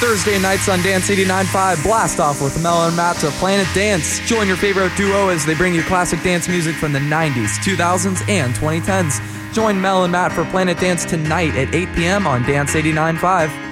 Thursday nights on Dance 89.5. Blast off with Mel and Matt to Planet Dance. Join your favorite duo as they bring you classic dance music from the 90s, 2000s, and 2010s. Join Mel and Matt for Planet Dance tonight at 8 p.m. on Dance 89.5.